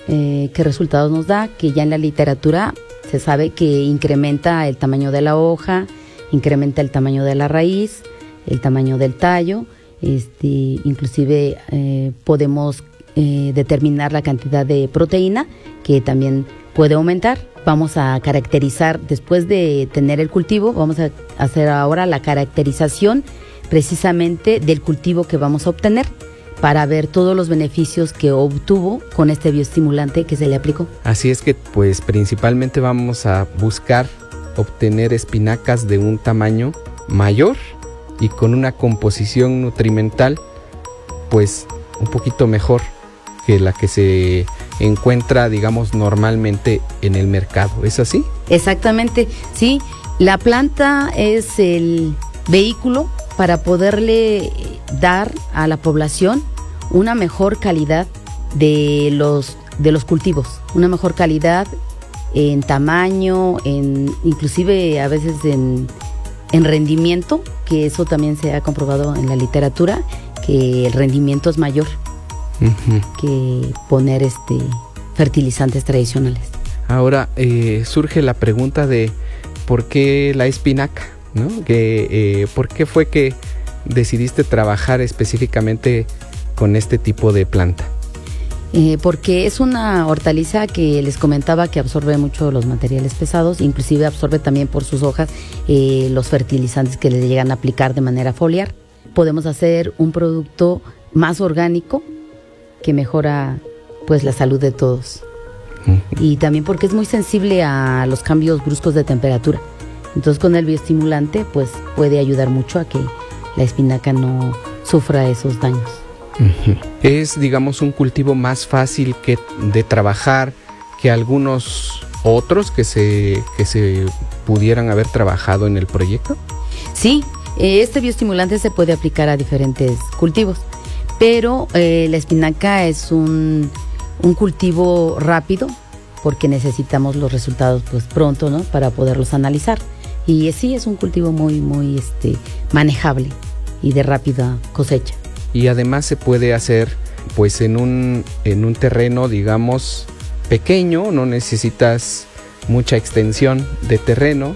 qué resultados nos da, que ya en la literatura se sabe que incrementa el tamaño de la hoja, incrementa el tamaño de la raíz, el tamaño del tallo, inclusive podemos determinar la cantidad de proteína que también puede aumentar. Vamos a caracterizar, después de tener el cultivo, vamos a hacer ahora la caracterización precisamente del cultivo que vamos a obtener para ver todos los beneficios que obtuvo con este bioestimulante que se le aplicó. Así es que pues principalmente vamos a buscar obtener espinacas de un tamaño mayor y con una composición nutrimental pues un poquito mejor que la que se encuentra, digamos, normalmente en el mercado. ¿Es así? Exactamente, sí. La planta es el vehículo para poderle dar a la población una mejor calidad de los cultivos, una mejor calidad en tamaño, inclusive a veces en rendimiento, que eso también se ha comprobado en la literatura, que el rendimiento es mayor que poner fertilizantes tradicionales. Ahora surge la pregunta de ¿por qué la espinaca? ¿No? ¿Por qué fue que decidiste trabajar específicamente con este tipo de planta? Porque es una hortaliza que les comentaba que absorbe mucho los materiales pesados, inclusive absorbe también por sus hojas los fertilizantes que le llegan a aplicar de manera foliar. Podemos hacer un producto más orgánico que mejora pues la salud de todos. Y también porque es muy sensible a los cambios bruscos de temperatura. Entonces con el bioestimulante pues puede ayudar mucho a que la espinaca no sufra esos daños. Es, digamos, un cultivo más fácil de trabajar que algunos otros que se pudieran haber trabajado en el proyecto. Sí, este bioestimulante se puede aplicar a diferentes cultivos, pero la espinaca es un cultivo rápido porque necesitamos los resultados pues pronto, ¿no? Para poderlos analizar. Y sí, es un cultivo muy manejable y de rápida cosecha. Y además se puede hacer pues en un terreno, digamos, pequeño, no necesitas mucha extensión de terreno,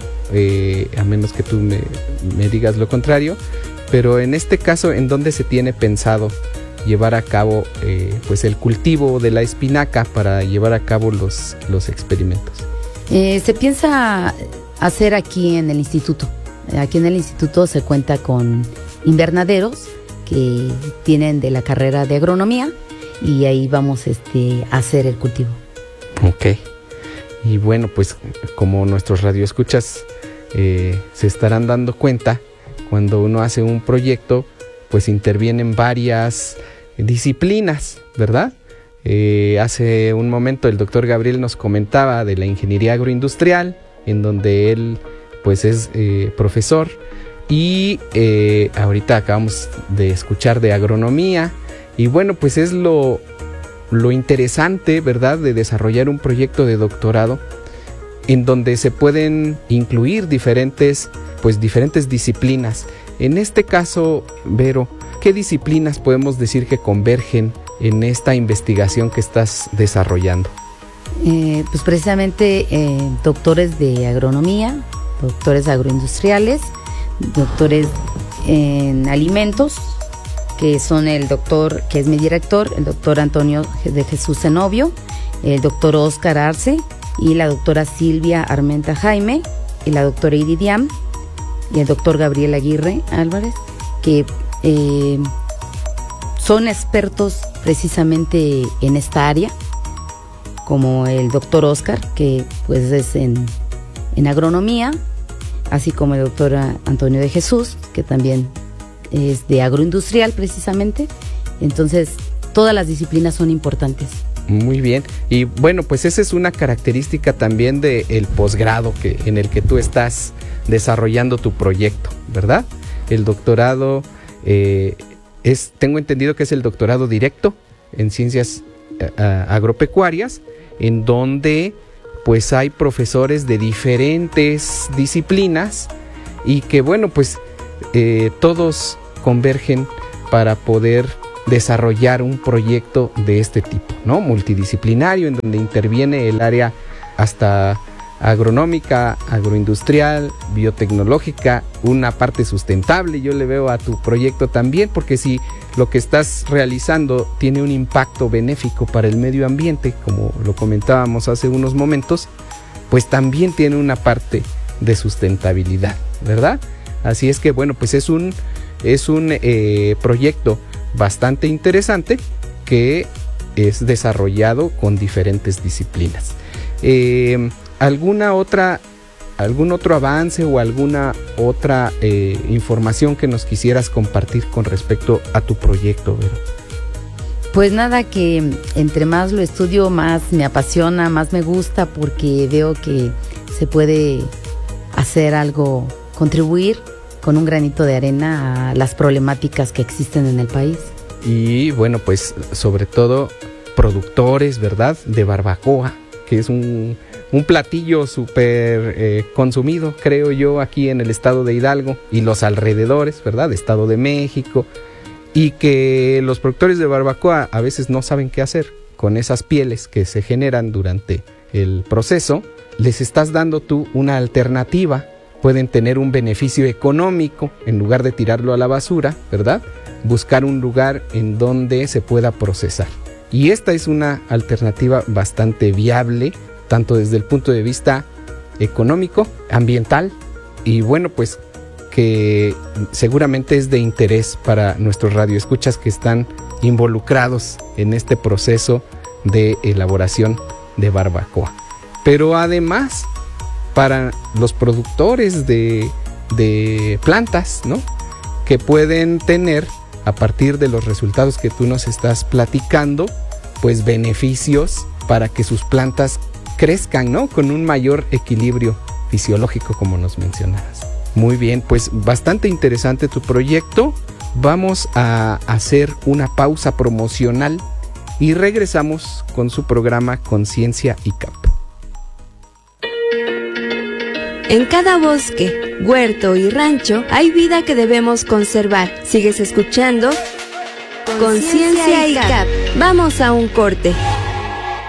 a menos que tú me digas lo contrario, pero en este caso, ¿en dónde se tiene pensado llevar a cabo pues el cultivo de la espinaca para llevar a cabo los experimentos? Se piensa hacer aquí en el instituto. Aquí en el instituto se cuenta con invernaderos que tienen de la carrera de agronomía y ahí vamos a hacer el cultivo. Ok. Y bueno, pues como nuestros radioescuchas se estarán dando cuenta, cuando uno hace un proyecto, pues intervienen varias disciplinas, ¿verdad? Hace un momento el doctor Gabriel nos comentaba de la ingeniería agroindustrial, en donde él pues es profesor. Y ahorita acabamos de escuchar de agronomía y bueno, pues es lo interesante, ¿verdad?, de desarrollar un proyecto de doctorado en donde se pueden incluir diferentes disciplinas. En este caso, Vero, ¿qué disciplinas podemos decir que convergen en esta investigación que estás desarrollando? Pues precisamente doctores de agronomía, doctores agroindustriales, doctores en alimentos, que son el doctor, que es mi director, el doctor Antonio de Jesús Zenobio, el doctor Oscar Arce y la doctora Silvia Armenta Jaime y la doctora Iridiam y el doctor Gabriel Aguirre Álvarez, que son expertos precisamente en esta área, como el doctor Oscar, que pues es en agronomía, así como el doctor Antonio de Jesús, que también es de agroindustrial precisamente. Entonces, todas las disciplinas son importantes. Muy bien. Y bueno, pues esa es una característica también del posgrado en el que tú estás desarrollando tu proyecto, ¿verdad? El doctorado tengo entendido que es el doctorado directo en ciencias agropecuarias, en donde pues hay profesores de diferentes disciplinas y que bueno, pues todos convergen para poder desarrollar un proyecto de este tipo, ¿no? Multidisciplinario, en donde interviene el área hasta agronómica, agroindustrial, biotecnológica, una parte sustentable. Yo le veo a tu proyecto también, porque si lo que estás realizando tiene un impacto benéfico para el medio ambiente, como lo comentábamos hace unos momentos, pues también tiene una parte de sustentabilidad, ¿verdad? Así es que bueno, pues es un proyecto bastante interesante que es desarrollado con diferentes disciplinas. ¿Algún otro avance o alguna otra información que nos quisieras compartir con respecto a tu proyecto, Vero? Pues nada, que entre más lo estudio, más me apasiona, más me gusta, porque veo que se puede hacer algo, contribuir con un granito de arena a las problemáticas que existen en el país. Y bueno, pues sobre todo productores, ¿verdad?, de barbacoa, que es un platillo súper consumido, creo yo, aquí en el estado de Hidalgo y los alrededores, ¿verdad?, Estado de México, y que los productores de barbacoa a veces no saben qué hacer con esas pieles que se generan durante el proceso. Les estás dando tú una alternativa, pueden tener un beneficio económico en lugar de tirarlo a la basura, ¿verdad?, buscar un lugar en donde se pueda procesar. Y esta es una alternativa bastante viable, tanto desde el punto de vista económico, ambiental, y bueno, pues que seguramente es de interés para nuestros radioescuchas que están involucrados en este proceso de elaboración de barbacoa. Pero además, para los productores de plantas, ¿no?, que pueden tener, a partir de los resultados que tú nos estás platicando, pues beneficios para que sus plantas crezcan, ¿no?, con un mayor equilibrio fisiológico, como nos mencionabas. Muy bien, pues bastante interesante tu proyecto. Vamos a hacer una pausa promocional y regresamos con su programa Conciencia ICAP. En cada bosque, huerto y rancho hay vida que debemos conservar. Sigues escuchando Conciencia ICAP. Vamos a un corte.